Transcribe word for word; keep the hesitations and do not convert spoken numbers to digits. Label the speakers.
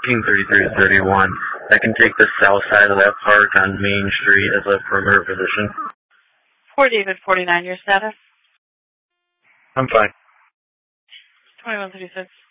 Speaker 1: fourteen thirty-three to thirty-one. I can take the south side of that park on Main Street as a perimeter position.
Speaker 2: four David forty-nine, your status?
Speaker 1: I'm fine.
Speaker 2: twenty-one thirty-six.